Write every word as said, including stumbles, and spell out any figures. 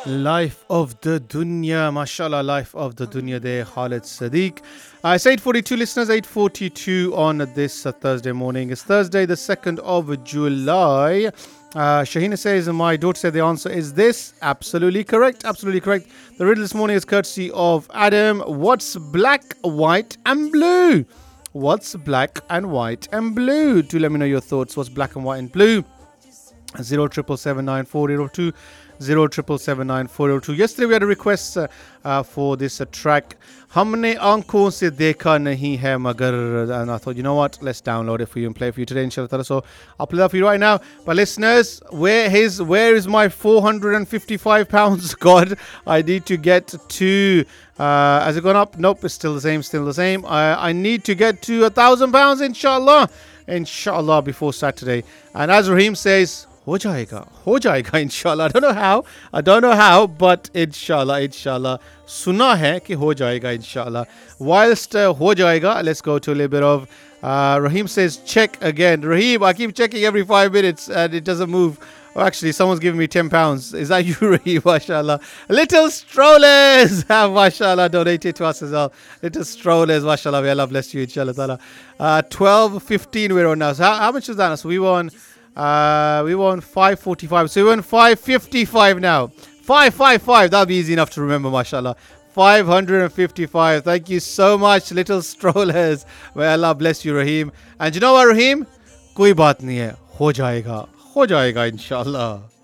Life of the Dunya, mashallah, Life of the Dunya there, Khalid Sadiq. Uh, it's eight forty-two listeners, eight forty-two on this uh, Thursday morning. It's Thursday, the second of July. Uh, Shahina says, my daughter said the answer is this. Absolutely correct, absolutely correct. The riddle this morning is courtesy of Adam. What's black, white and blue? What's black and white and blue? Do let me know your thoughts. What's black and white and blue? Zero triple seven nine four zero two zero triple seven nine four zero two. Yesterday we had a request uh, uh, for this uh, track. Humne aankhon se dekha nahi hai magar, and I thought, you know what, let's download it for you and play it for you today, inshallah. So I'll play that for you right now. But listeners, where his where is my four hundred fifty-five pounds? God, I need to get to. Uh, has it gone up? Nope, it's still the same, still the same. I, I need to get to a thousand pounds, inshallah, inshallah, before Saturday. And as Raheem says, हो जाएगा हो जाएगा इंशाल्लाह. I don't know how I don't know how but inshallah inshallah सुना है कि हो जाएगा inshallah. Whilst uh, हो जाएगा, let's go to a little bit of uh, Raheem says check again. Raheem, I keep checking every five minutes and it doesn't move. Oh, actually, someone's giving me ten pounds. Is that you, Raheem? MashaAllah. Little strollers have, MashaAllah, donated to us as well. Little strollers, MashaAllah. May Allah bless you, inshallah. Uh, twelve fifteen we're on now. So how, how much is that? So we won... Uh, we won five forty-five. So we won five fifty-five now. five fifty-five. That'll be easy enough to remember, mashallah. five fifty-five. Thank you so much, little strollers. May Allah bless you, Raheem. And you know what, Raheem? Koi baat nahi hai. Ho jayega. Ho jayega, inshallah.